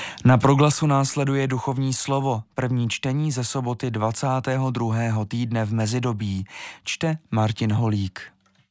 Na Proglasu následuje duchovní slovo, první čtení ze soboty 22. týdne v mezidobí. Čte Martin Holík.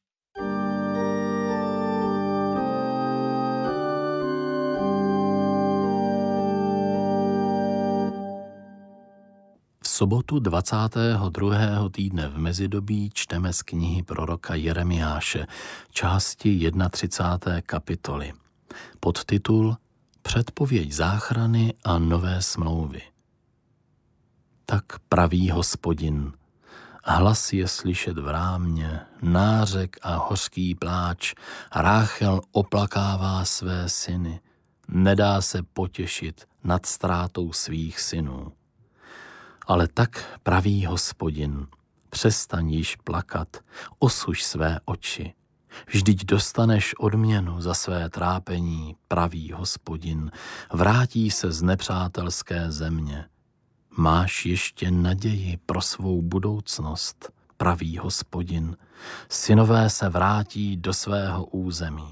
V sobotu 22. týdne v mezidobí čteme z knihy proroka Jeremiáše, části 31. kapitoly. Podtitul Předpověď záchrany a nové smlouvy. Tak praví Hospodin. Hlas je slyšet v rámě, nářek a hořký pláč. Ráchel oplakává své syny. Nedá se potěšit nad ztrátou svých synů. Ale tak praví Hospodin. Přestaň již plakat, osuš své oči. Vždyť dostaneš odměnu za své trápení, praví Hospodin. Vrátí se z nepřátelské země. Máš ještě naději pro svou budoucnost, praví Hospodin. Synové se vrátí do svého území.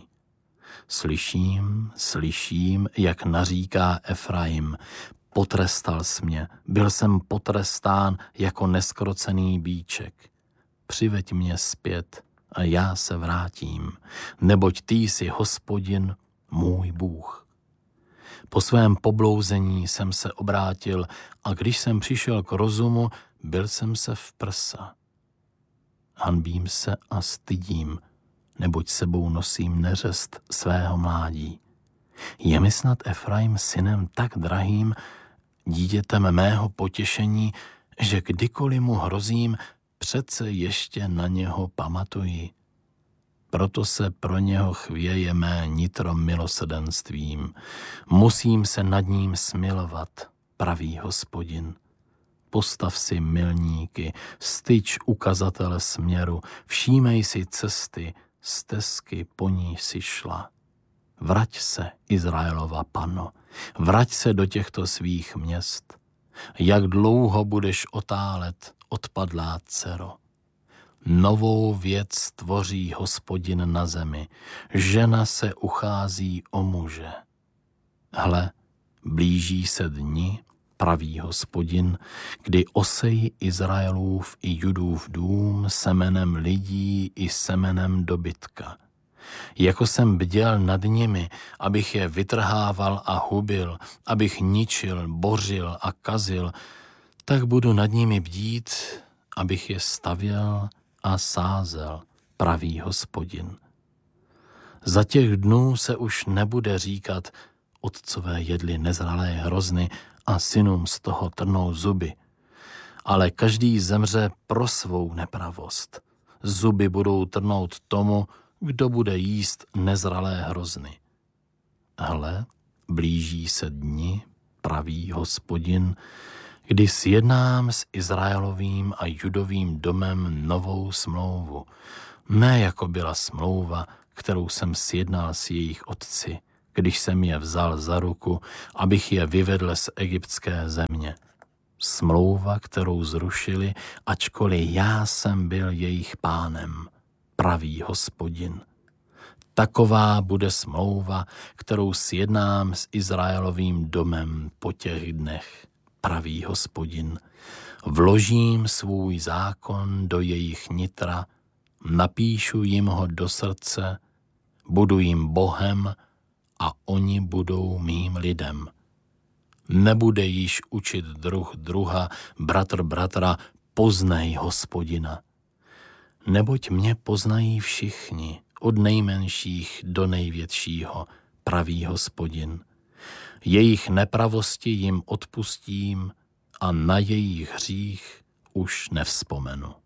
Slyším, jak naříká Efraim. Potrestal jsi mě, byl jsem potrestán jako neskrocený býček. Přiveď mě zpět a já se vrátím, neboť ty jsi Hospodin, můj Bůh. Po svém poblouzení jsem se obrátil a když jsem přišel k rozumu, bil jsem se v prsa. Hanbím se a stydím, neboť sebou nosím neřest svého mládí. Je mi snad Efraim synem tak drahým, dítětem mého potěšení, že kdykoliv mu hrozím, přece ještě na něho pamatuji. Proto se pro něho chvěje mé nitro milosrdenstvím. Musím se nad ním smilovat, praví Hospodin. Postav si milníky, styč ukazatele směru, všímej si cesty, stezky, po ní si šla. Vrať se, Izraelova panno, vrať se do těchto svých měst. Jak dlouho budeš otálet, odpadlá dcero? Novou věc tvoří Hospodin na zemi, žena se uchází o muže. Hle, blíží se dni, praví Hospodin, kdy osejí Izraelův i Judův dům semenem lidí i semenem dobytka. Jako jsem bděl nad nimi, abych je vytrhával a hubil, abych ničil, bořil a kazil, tak budu nad nimi bdít, abych je stavěl a sázel, praví Hospodin. Za těch dnů se už nebude říkat, otcové jedli nezralé hrozny a synům z toho trnou zuby, ale každý zemře pro svou nepravost. Zuby budou trnout tomu, kdo bude jíst nezralé hrozny. Hle, blíží se dni, praví Hospodin, kdy sjednám s Izraelovým a Judovým domem novou smlouvu, ne jako byla smlouva, kterou jsem sjednal s jejich otci, když jsem je vzal za ruku, abych je vyvedl z egyptské země. Smlouva, kterou zrušili, ačkoliv já jsem byl jejich pánem, praví Hospodin. Taková bude smlouva, kterou sjednám s Izraelovým domem po těch dnech, praví Hospodin. Vložím svůj zákon do jejich nitra, napíšu jim ho do srdce, budu jim Bohem a oni budou mým lidem. Nebude již učit druh druha, bratr bratra, poznej Hospodina. Neboť mě poznají všichni, od nejmenších do největšího, praví Hospodin. Jejich nepravosti jim odpustím a na jejich hřích už nevzpomenu.